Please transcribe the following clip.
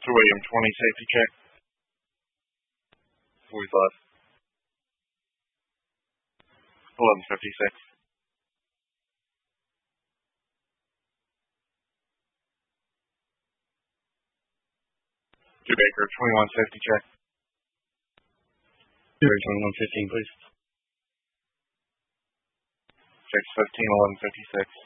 To William 20 safety check. 40 left. 11:56. To Baker 21 safety check. 21:15, please. 6:15, 11:56.